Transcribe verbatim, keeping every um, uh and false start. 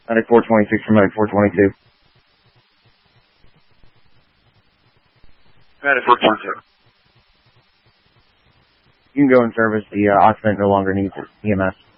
Medic four twenty-six for Medic four twenty-two. Medic four twenty-two. You can go in service. The uh, occupant no longer needs E M S.